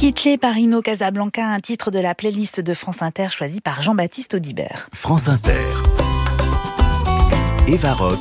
Kittelé par Ino Casablanca, un titre de la playlist de France Inter choisi par Jean-Baptiste Audibert. France Inter. Eva Rock.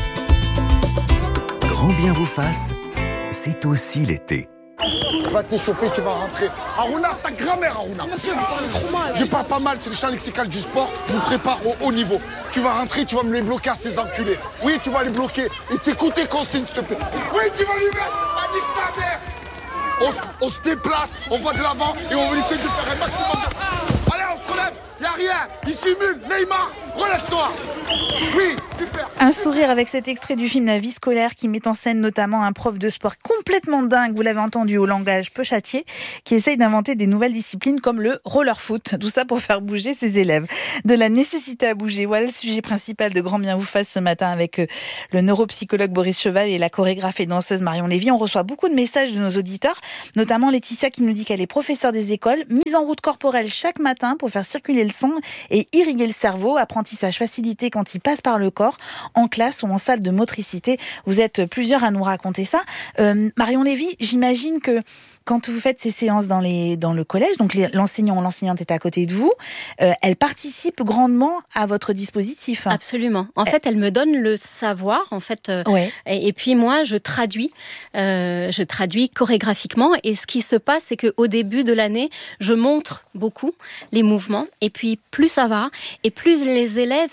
Grand bien vous fasse, c'est aussi l'été. Tu vas t'échauffer, tu vas rentrer. Aruna, ta grand-mère, Aruna. Monsieur, vous parlez trop mal. Je parle pas mal, c'est le champ lexical du sport. Je vous prépare au haut niveau. Tu vas rentrer, tu vas me les bloquer à ces enculés. Oui, tu vas les bloquer. Et t'écoutes tes consignes, s'il te plaît. Oui, tu vas lui mettre la nique ta mère. On se déplace, on va de l'avant et on va essayer de faire un maximum de... Allez, on se relève. Y'a rien. Il simule. Neymar, relève-toi. Oui, super. Un sourire avec cet extrait du film La vie scolaire qui met en scène notamment un prof de sport complètement dingue, vous l'avez entendu au langage peu châtié, qui essaye d'inventer des nouvelles disciplines comme le roller foot. Tout ça pour faire bouger ses élèves. De la nécessité à bouger. Voilà le sujet principal de Grand bien vous fasse ce matin avec le neuropsychologue Boris Cheval et la chorégraphe et danseuse Marion Lévy. On reçoit beaucoup de messages de nos auditeurs, notamment Laetitia qui nous dit qu'elle est professeure des écoles, mise en route corporelle chaque matin pour faire circuler le sang et irriguer le cerveau, apprentissage facilité quand il passe par le corps, en classe ou en salle de motricité. Vous êtes plusieurs à nous raconter ça. Marion Lévy, j'imagine que quand vous faites ces séances dans le collège, donc l'enseignant ou l'enseignante est à côté de vous, elle participe grandement à votre dispositif. Absolument. En fait, elle me donne le savoir, en fait, ouais. et puis moi, je traduis chorégraphiquement. Et ce qui se passe, c'est qu'au début de l'année, je montre beaucoup les mouvements, et puis plus ça va, et plus les élèves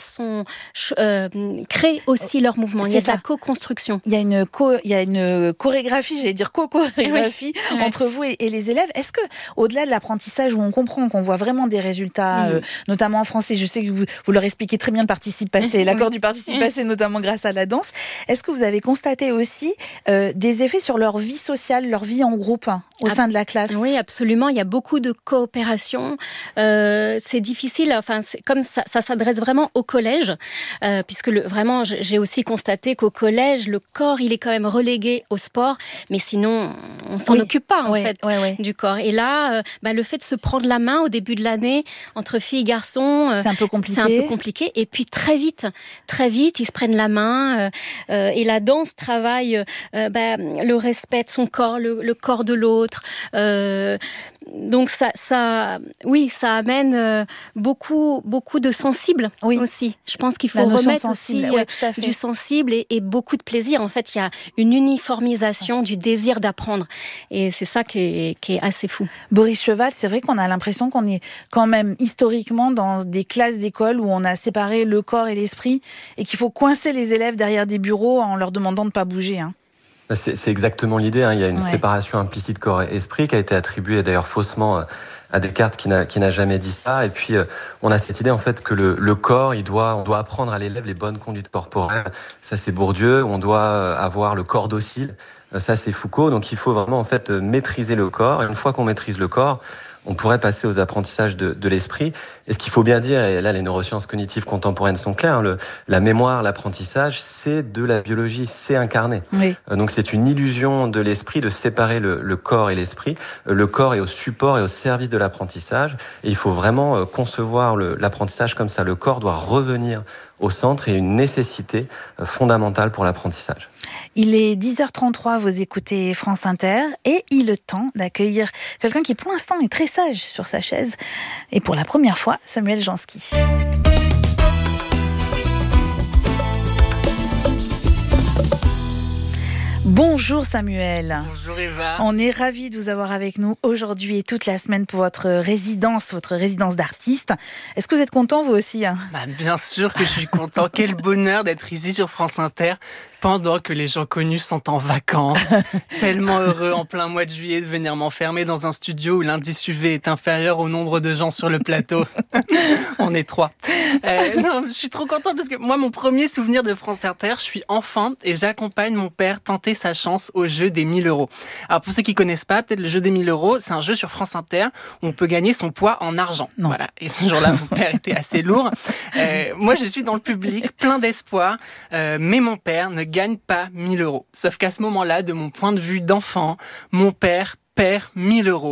créent aussi leurs mouvements. Il y a de la co-construction. Il y a une chorégraphie, j'allais dire co-chorégraphie entre vous et les élèves. Est-ce que, au-delà de l'apprentissage où on comprend qu'on voit vraiment des résultats, notamment en français, je sais que vous leur expliquez très bien le participe passé, l'accord du participe passé, notamment grâce à la danse. Est-ce que vous avez constaté aussi des effets sur leur vie sociale, leur vie en groupe au sein de la classe? Oui, absolument. Il y a beaucoup de coopération. C'est difficile. Enfin, comme ça s'adresse vraiment au collège, puisque vraiment, j'ai aussi constaté qu'au collège, le corps, il est quand même relégué au sport, mais sinon, on s'en occupe pas en fait du corps. Et là, le fait de se prendre la main au début de l'année entre filles et garçons, c'est un peu compliqué. Et puis très vite, ils se prennent la main. Et la danse travaille le respect de son corps, le corps de l'autre. Donc ça amène beaucoup de sensibles aussi. Je pense qu'il faut remettre aussi du sensible et beaucoup de plaisir. En fait, il y a une uniformisation du désir d'apprendre. Et c'est ça qui est assez fou. Boris Cheval, c'est vrai qu'on a l'impression qu'on est quand même historiquement dans des classes d'école où on a séparé le corps et l'esprit et qu'il faut coincer les élèves derrière des bureaux en leur demandant de ne pas bouger. C'est exactement l'idée. Il y a une séparation implicite corps et esprit qui a été attribuée d'ailleurs faussement à Descartes qui n'a jamais dit ça. Et puis on a cette idée en fait que le corps, on doit apprendre à l'élève les bonnes conduites corporelles. Ça c'est Bourdieu. On doit avoir le corps docile. Ça c'est Foucault. Donc il faut vraiment en fait maîtriser le corps. Et une fois qu'on maîtrise le corps, on pourrait passer aux apprentissages de l'esprit. Et ce qu'il faut bien dire, et là les neurosciences cognitives contemporaines sont claires, la mémoire, l'apprentissage, c'est de la biologie, c'est incarné. Oui. Donc c'est une illusion de l'esprit de séparer le corps et l'esprit. Le corps est au support et au service de l'apprentissage. Et il faut vraiment concevoir l'apprentissage comme ça. Le corps doit revenir au centre et une nécessité fondamentale pour l'apprentissage. Il est 10h33, vous écoutez France Inter et il est temps d'accueillir quelqu'un qui pour l'instant est très sage sur sa chaise et pour la première fois, Samuel Jansky. Bonjour Samuel. Bonjour Eva. On est ravis de vous avoir avec nous aujourd'hui et toute la semaine pour votre résidence d'artiste. Est-ce que vous êtes content vous aussi? Bien sûr que je suis content. Quel bonheur d'être ici sur France Inter pendant que les gens connus sont en vacances. Tellement heureux en plein mois de juillet de venir m'enfermer dans un studio où l'indice UV est inférieur au nombre de gens sur le plateau. On est 3. Non, je suis trop content parce que moi, mon premier souvenir de France Inter, je suis enfant et j'accompagne mon père tenter sa chance au jeu des 1000 €. Alors pour ceux qui connaissent pas, peut-être le jeu des 1000 €, c'est un jeu sur France Inter où on peut gagner son poids en argent. Non. Voilà. Et ce jour-là, mon père était assez lourd. Moi, je suis dans le public, plein d'espoir, mais mon père ne gagne pas 1000 €. Sauf qu'à ce moment-là, de mon point de vue d'enfant, mon père perd 1000 €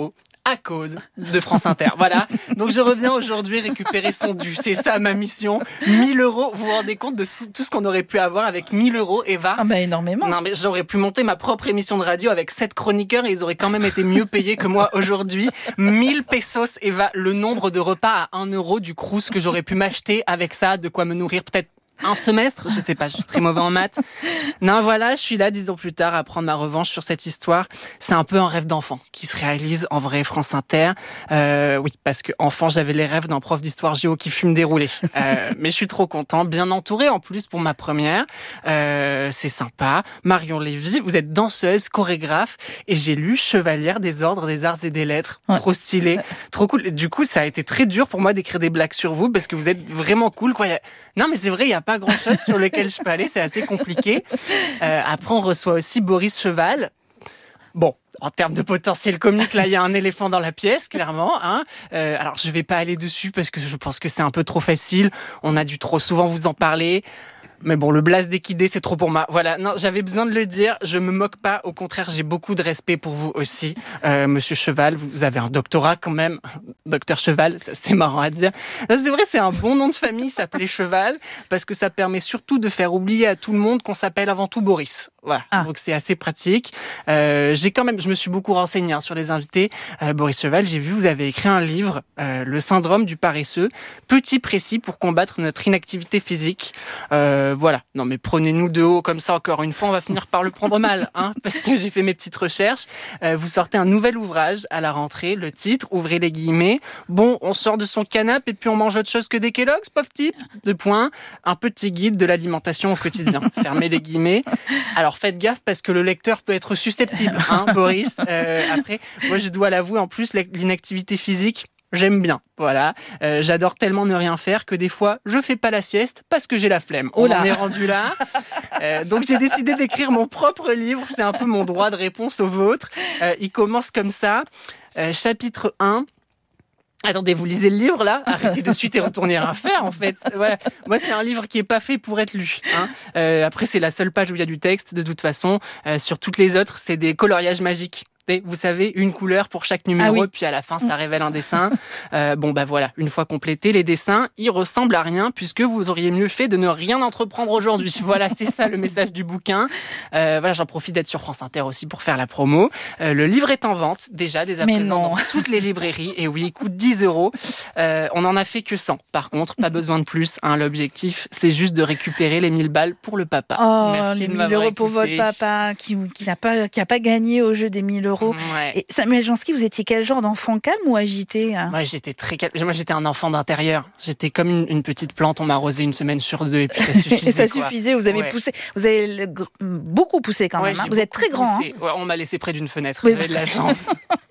à cause de France Inter. Voilà. Donc je reviens aujourd'hui récupérer son dû. C'est ça ma mission. 1 000 €. Vous vous rendez compte de tout ce qu'on aurait pu avoir avec 1 000 €, Eva? Ah bah énormément. Non, mais j'aurais pu monter ma propre émission de radio avec 7 chroniqueurs et ils auraient quand même été mieux payés que moi aujourd'hui. 1000 pesos, Eva, le nombre de repas à 1 € du Crous que j'aurais pu m'acheter avec ça, de quoi me nourrir peut-être un semestre, je sais pas, je suis très mauvais en maths. Non, voilà, je suis là 10 ans plus tard à prendre ma revanche sur cette histoire. C'est un peu un rêve d'enfant qui se réalise en vrai, France Inter. Oui, parce que enfant, j'avais les rêves d'un prof d'histoire géo qui fume déroulé. Mais je suis trop content, bien entouré en plus pour ma première. C'est sympa. Marion Lévy, vous êtes danseuse, chorégraphe, et j'ai lu Chevalière des ordres des arts et des lettres. Ouais. Trop stylé, trop cool. Du coup, ça a été très dur pour moi d'écrire des blagues sur vous parce que vous êtes vraiment cool, quoi. Non, mais c'est vrai, il y a pas grand-chose sur lequel je peux aller, c'est assez compliqué. Après, on reçoit aussi Boris Cheval. Bon, en termes de potentiel comique, là, il y a un éléphant dans la pièce, clairement. Hein. Alors, je vais pas aller dessus parce que je pense que c'est un peu trop facile. On a dû trop souvent vous en parler. Mais bon, le blase d'équidé, c'est trop pour moi. Voilà, non, j'avais besoin de le dire. Je me moque pas. Au contraire, j'ai beaucoup de respect pour vous aussi. Monsieur Cheval, vous avez un doctorat quand même. Docteur Cheval, c'est marrant à dire. Non, c'est vrai, c'est un bon nom de famille, s'appeler Cheval, parce que ça permet surtout de faire oublier à tout le monde qu'on s'appelle avant tout Boris. Voilà, donc c'est assez pratique. Je me suis beaucoup renseigné sur les invités. Boris Cheval, j'ai vu, vous avez écrit un livre, Le syndrome du paresseux, petit précis pour combattre notre inactivité physique. Voilà, non mais prenez-nous de haut comme ça encore une fois, on va finir par le prendre mal, hein, parce que j'ai fait mes petites recherches. Vous sortez un nouvel ouvrage à la rentrée, le titre, ouvrez les guillemets. Bon, on sort de son canapé et puis on mange autre chose que des Kellogg's, pauvre type. 2 points, un petit guide de l'alimentation au quotidien. Fermez les guillemets. Alors faites gaffe parce que le lecteur peut être susceptible, hein, Boris. Après, moi je dois l'avouer, en plus l'inactivité physique, j'aime bien, voilà. J'adore tellement ne rien faire que des fois, je fais pas la sieste parce que j'ai la flemme. On en est rendu là. Donc j'ai décidé d'écrire mon propre livre. C'est un peu mon droit de réponse au vôtre. Il commence comme ça. Chapitre 1. Attendez, vous lisez le livre là ? Arrêtez de suite et retournez rien faire en fait. Voilà. Moi, c'est un livre qui est pas fait pour être lu. Hein. Après, c'est la seule page où il y a du texte. De toute façon, sur toutes les autres, c'est des coloriages magiques. Vous savez, une couleur pour chaque numéro, puis à la fin, ça révèle un dessin. Voilà, une fois complété, les dessins, ils ressemblent à rien, puisque vous auriez mieux fait de ne rien entreprendre aujourd'hui. Voilà, c'est ça le message du bouquin. J'en profite d'être sur France Inter aussi pour faire la promo. Le livre est en vente, déjà, dès à présent, dans toutes les librairies. Et oui, il coûte 10 €. On n'en a fait que 100. Par contre, pas besoin de plus. Hein, l'objectif, c'est juste de récupérer les 1000 balles pour le papa. Oh, merci les de 1000 € pour votre papa, qui n'a pas gagné au jeu des 1000 €. Ouais. Et Samuel Jansky, vous étiez quel genre d'enfant, calme ou agité? Moi, j'étais très calme. Moi, j'étais un enfant d'intérieur. J'étais comme une petite plante. On m'arrosait une semaine sur 2 et puis ça suffisait. Et ça suffisait. Vous avez poussé. Vous avez beaucoup poussé quand même. Hein. Vous êtes très grand. Hein. Ouais, on m'a laissé près d'une fenêtre. Vous avez de la chance.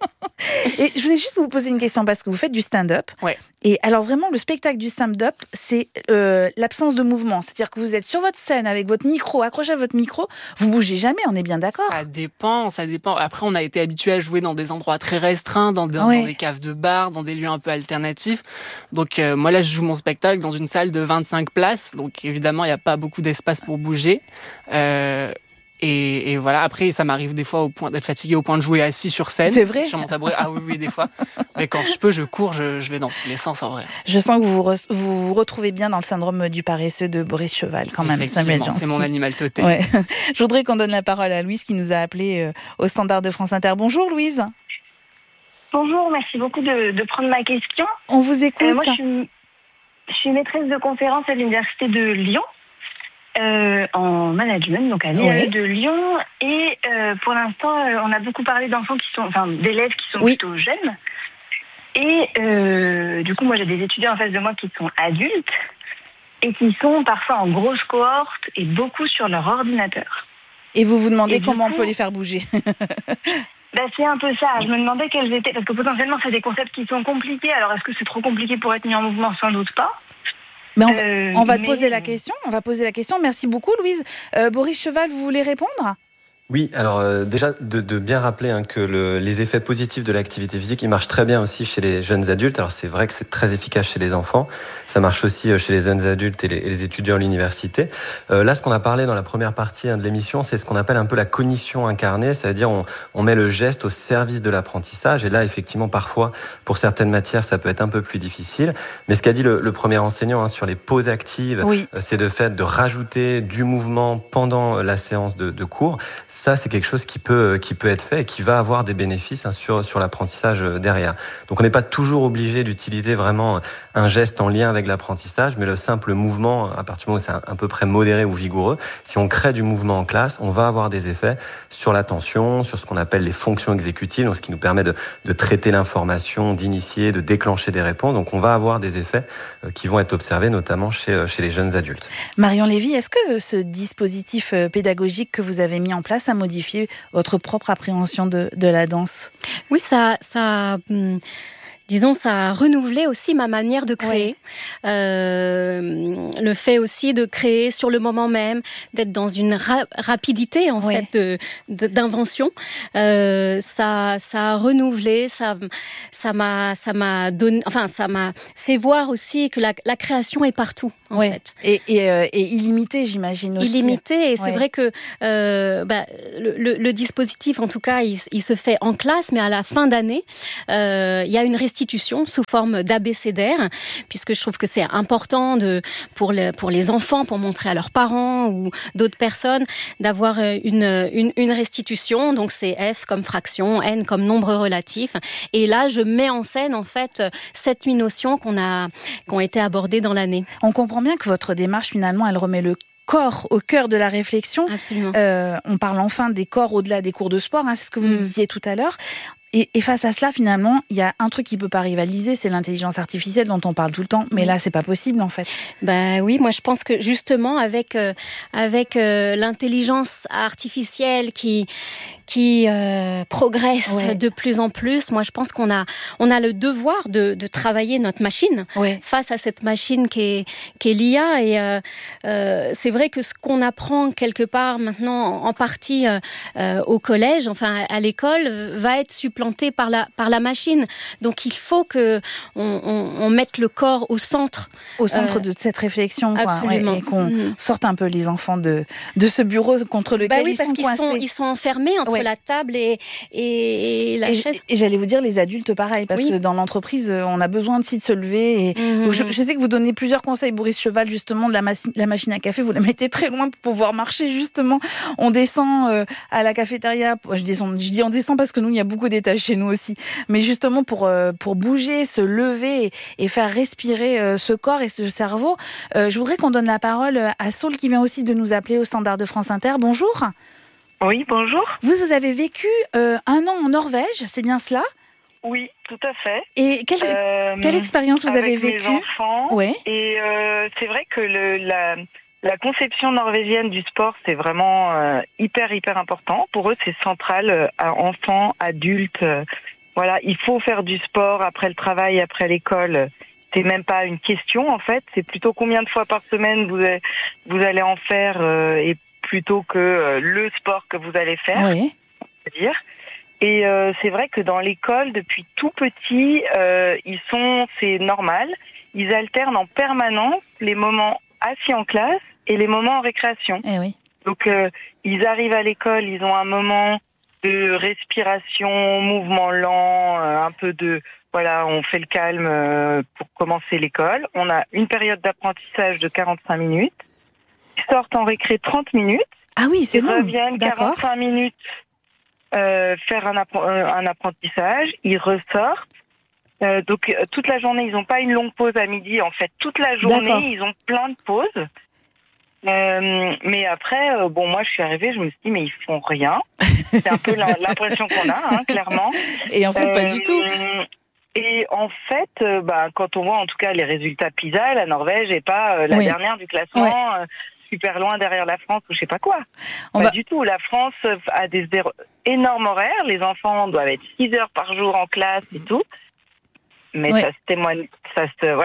Et je voulais juste vous poser une question parce que vous faites du stand-up. Ouais. Et alors vraiment, le spectacle du stand-up, c'est l'absence de mouvement. C'est-à-dire que vous êtes sur votre scène avec votre micro, accroché à votre micro, vous bougez jamais, on est bien d'accord? Ça dépend. Après, on a été habitué à jouer dans des endroits très restreints, dans des caves de bar, dans des lieux un peu alternatifs. Donc moi là, je joue mon spectacle dans une salle de 25 places. Donc évidemment, il n'y a pas beaucoup d'espace pour bouger. Et voilà, après, ça m'arrive des fois au point d'être fatigué au point de jouer assis sur scène. C'est vrai? Sur mon tabouret. Ah oui, des fois. Mais quand je peux, je cours, je vais dans tous les sens en vrai. Je sens que vous vous retrouvez bien dans le syndrome du paresseux de Boris Cheval, quand même, Samuel Jansky. C'est mon animal totem. Ouais. Je voudrais qu'on donne la parole à Louise qui nous a appelé au standard de France Inter. Bonjour Louise. Bonjour, merci beaucoup de prendre ma question. On vous écoute. Moi, je suis maîtresse de conférence à l'Université de Lyon. En management, donc à l'IAE de Lyon. Et pour l'instant, on a beaucoup parlé d'élèves qui sont plutôt jeunes. Et du coup, moi, j'ai des étudiants en face de moi qui sont adultes et qui sont parfois en grosse cohorte et beaucoup sur leur ordinateur. Et vous vous demandez comment on peut les faire bouger? C'est un peu ça. Je me demandais quels étaient... Parce que potentiellement, c'est des concepts qui sont compliqués. Alors, est-ce que c'est trop compliqué pour être mis en mouvement? Sans doute pas. Mais on va te poser la question. On va poser la question. Merci beaucoup, Louise. Boris Cheval, vous voulez répondre? Oui, alors déjà de bien rappeler que les effets positifs de l'activité physique, ils marchent très bien aussi chez les jeunes adultes. Alors c'est vrai que c'est très efficace chez les enfants, ça marche aussi chez les jeunes adultes et les étudiants à l'université. Là, ce qu'on a parlé dans la première partie de l'émission, c'est ce qu'on appelle un peu la cognition incarnée, c'est-à-dire on met le geste au service de l'apprentissage. Et là, effectivement, parfois, pour certaines matières, ça peut être un peu plus difficile. Mais ce qu'a dit le premier enseignant sur les pauses actives, c'est de fait de rajouter du mouvement pendant la séance de cours. Ça, c'est quelque chose qui peut être fait et qui va avoir des bénéfices sur l'apprentissage derrière. Donc, on n'est pas toujours obligé d'utiliser vraiment un geste en lien avec l'apprentissage, mais le simple mouvement, à partir du moment où c'est à peu près modéré ou vigoureux, si on crée du mouvement en classe, on va avoir des effets sur l'attention, sur ce qu'on appelle les fonctions exécutives, donc ce qui nous permet de traiter l'information, d'initier, de déclencher des réponses. Donc, on va avoir des effets qui vont être observés, notamment chez les jeunes adultes. Marion Lévy, est-ce que ce dispositif pédagogique que vous avez mis en place a modifié votre propre appréhension de la danse? Oui, disons, ça a renouvelé aussi ma manière de créer. Le fait aussi de créer sur le moment même, d'être dans une rapidité en fait d'invention. Ça a renouvelé, ça m'a donné, enfin ça m'a fait voir aussi que la création est partout. En fait. Et illimité, j'imagine aussi. Illimité, et c'est vrai que le dispositif, en tout cas, il se fait en classe, mais à la fin d'année, il y a une restitution sous forme d'abécédaire, puisque je trouve que c'est important pour les enfants, pour montrer à leurs parents ou d'autres personnes, d'avoir une restitution. Donc c'est F comme fraction, N comme nombre relatif. Et là, je mets en scène, en fait, 7-8 notions qui ont été abordées dans l'année. On comprend bien que votre démarche, finalement, elle remet le corps au cœur de la réflexion. Absolument. On parle enfin des corps au-delà des cours de sport, c'est ce que vous nous disiez tout à l'heure. Et face à cela, finalement, il y a un truc qui peut pas rivaliser, c'est l'intelligence artificielle dont on parle tout le temps. Mais là, c'est pas possible, en fait. Oui, moi, je pense que justement, avec l'intelligence artificielle qui progresse de plus en plus, moi, je pense qu'on a le devoir de travailler notre machine face à cette machine qui est l'IA. Et c'est vrai que ce qu'on apprend quelque part maintenant, en partie au collège, enfin à l'école, va être supplanté par la machine. Donc il faut que on mette le corps au centre de cette réflexion, absolument. Et qu'on sorte un peu les enfants de ce bureau contre lequel ils sont coincés. Ils sont enfermés entre la table et la chaise. Et j'allais vous dire, les adultes pareil, parce que dans l'entreprise, on a besoin aussi de se lever. Et je sais que vous donnez plusieurs conseils, Boris Cheval, justement, de la machine à café. Vous la mettez très loin pour pouvoir marcher, justement. On descend à la cafétéria. Je dis on descend parce que nous, il y a beaucoup d'étages chez nous aussi. Mais justement, pour bouger, se lever et faire respirer ce corps et ce cerveau. Je voudrais qu'on donne la parole à Saul, qui vient aussi de nous appeler au standard de France Inter. Bonjour. Oui, bonjour. Vous avez vécu un an en Norvège, c'est bien cela ? Oui, tout à fait. Et quelle expérience vous avez vécue ? Avec mes enfants. Et c'est vrai que la conception norvégienne du sport, c'est vraiment hyper important. Pour eux, c'est central, enfants, adultes. Voilà, il faut faire du sport après le travail, après l'école. C'est même pas une question, en fait. C'est plutôt combien de fois par semaine vous allez en faire et plutôt que le sport que vous allez faire, c'est-à-dire. Et c'est vrai que dans l'école, depuis tout petit, c'est normal, ils alternent en permanence les moments assis en classe et les moments en récréation. Donc, ils arrivent à l'école, ils ont un moment de respiration, mouvement lent, un peu de... Voilà, on fait le calme pour commencer l'école. On a une période d'apprentissage de 45 minutes. Ils sortent en récré 30 minutes. Ah oui, c'est ils long. reviennent 45 minutes faire un apprentissage. Ils ressortent. Donc, toute la journée, ils n'ont pas une longue pause à midi. En fait, toute la journée, ils ont plein de pauses. Mais après, moi, je suis arrivée, je me suis dit, mais ils font rien. C'est un peu l'impression qu'on a, clairement. Et en fait, pas du tout. Et en fait, quand on voit en tout cas les résultats PISA, la Norvège n'est pas la dernière du classement, super loin derrière la France ou je sais pas quoi. Pas du tout. La France a des énormes horaires. Les enfants doivent être 6 heures par jour en classe et tout. Mais ça se témoigne, voilà.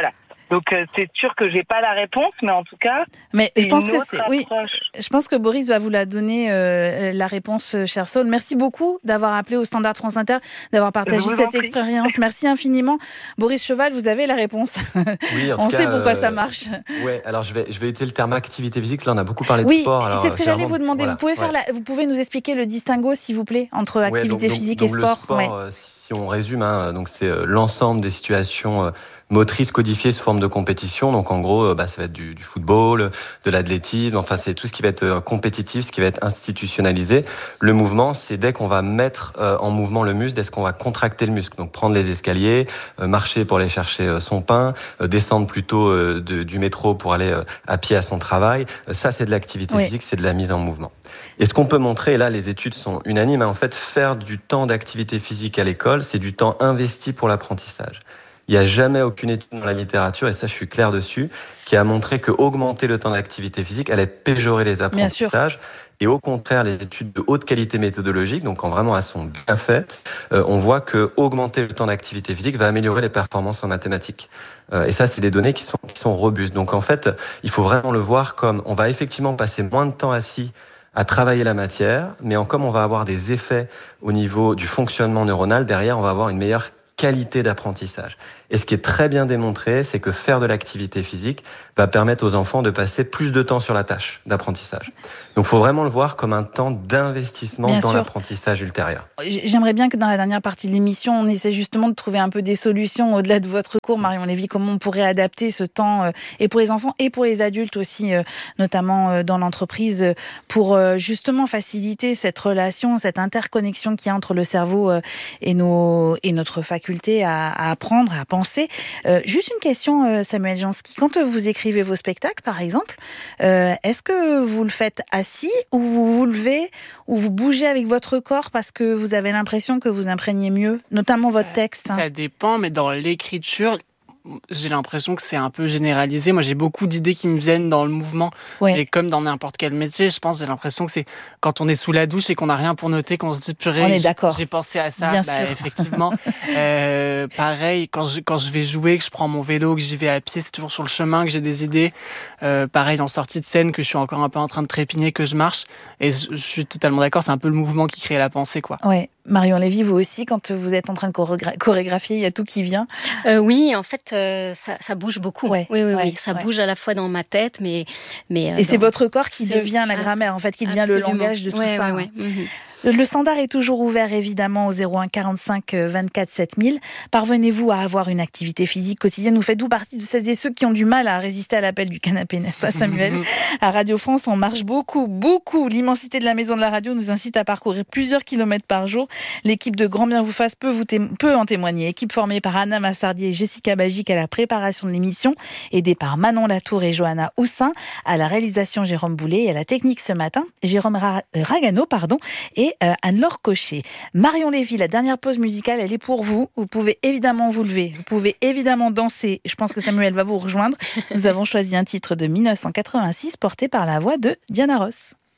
Donc c'est sûr que j'ai pas la réponse, mais en tout cas, mais je pense que oui. Je pense que Boris va vous la donner la réponse, cher Saul. Merci beaucoup d'avoir appelé au Standard France Inter, d'avoir partagé cette expérience. Merci infiniment, Boris Cheval. Vous avez la réponse. Oui, on sait pourquoi ça marche. Ouais, alors je vais utiliser le terme activité physique. Là, on a beaucoup parlé de sport. Alors, oui, c'est ce que j'allais vous demander. Voilà, vous pouvez nous expliquer le distinguo, s'il vous plaît, entre activité physique et sport. Le sport, si on résume, donc c'est l'ensemble des situations motrices codifiées sous forme de compétition. Donc en gros, ça va être du football, de l'athlétisme. Enfin, c'est tout ce qui va être compétitif, ce qui va être institutionnalisé. Le mouvement, c'est dès qu'on va mettre en mouvement le muscle, dès qu'on va contracter le muscle. Donc prendre les escaliers, marcher pour aller chercher son pain, descendre plutôt du métro pour aller à pied à son travail. Ça, c'est de l'activité physique, c'est de la mise en mouvement. Et ce qu'on peut montrer, et là les études sont unanimes, en fait, faire du temps d'activité physique à l'école, c'est du temps investi pour l'apprentissage. Il n'y a jamais aucune étude dans la littérature, et ça je suis clair dessus, qui a montré que augmenter le temps d'activité physique allait péjorer les apprentissages. Et au contraire, les études de haute qualité méthodologique, donc quand vraiment elles sont bien faites, on voit que augmenter le temps d'activité physique va améliorer les performances en mathématiques. Et ça, c'est des données qui sont robustes. Donc en fait, il faut vraiment le voir comme on va effectivement passer moins de temps assis à travailler la matière, mais comme on va avoir des effets au niveau du fonctionnement neuronal, derrière, on va avoir une meilleure qualité d'apprentissage. Et ce qui est très bien démontré, c'est que faire de l'activité physique va permettre aux enfants de passer plus de temps sur la tâche d'apprentissage. Donc il faut vraiment le voir comme un temps d'investissement dans l'apprentissage ultérieur. J'aimerais bien que dans la dernière partie de l'émission, on essaie justement de trouver un peu des solutions au-delà de votre cours, Marion Lévy, comment on pourrait adapter ce temps et pour les enfants et pour les adultes aussi, notamment dans l'entreprise, pour justement faciliter cette relation, cette interconnexion qu'il y a entre le cerveau et notre faculté à apprendre, à penser. Juste une question, Samuel Jansky. Quand vous écrivez vos spectacles, par exemple, est-ce que vous le faites assis ou vous vous levez ou vous bougez avec votre corps parce que vous avez l'impression que vous imprégnez mieux, notamment votre texte? Ça dépend, mais dans l'écriture, j'ai l'impression que c'est un peu généralisé. Moi, j'ai beaucoup d'idées qui me viennent dans le mouvement. Et comme dans n'importe quel métier, je pense, j'ai l'impression que c'est quand on est sous la douche et qu'on n'a rien pour noter, qu'on se dit purée, on est d'accord. J'ai pensé à ça. Bien sûr. Effectivement. Pareil, quand je vais jouer, que je prends mon vélo, que j'y vais à pied, c'est toujours sur le chemin que j'ai des idées. Pareil, en sortie de scène, que je suis encore un peu en train de trépigner, que je marche. Et je suis totalement d'accord, c'est un peu le mouvement qui crée la pensée, quoi. Ouais. Marion Lévy, vous aussi, quand vous êtes en train de chorégraphier, il y a tout qui vient. Oui, en fait, ça bouge beaucoup. Oui, ça bouge à la fois dans ma tête, mais et c'est votre corps qui devient la grammaire, en fait, qui devient le langage de tout ça. Le standard est toujours ouvert, évidemment, au 01 45 24 7000. Parvenez-vous à avoir une activité physique quotidienne? Vous faites-vous partie de celles et ceux qui ont du mal à résister à l'appel du canapé, n'est-ce pas, Samuel? À Radio France, on marche beaucoup. L'immensité de la maison de la radio nous incite à parcourir plusieurs kilomètres par jour. L'équipe de Grand Bien vous fasse peut en témoigner. Équipe formée par Anna Massardier et Jessica Bagic à la préparation de l'émission, aidée par Manon Latour et Johanna Houssin, à la réalisation Jérôme Boulet et à la technique ce matin, Jérôme Ragano, et Anne-Laure Cochet. Marion Lévy, la dernière pause musicale, elle est pour vous. Vous pouvez évidemment vous lever, vous pouvez évidemment danser. Je pense que Samuel va vous rejoindre. Nous avons choisi un titre de 1986 porté par la voix de Diana Ross.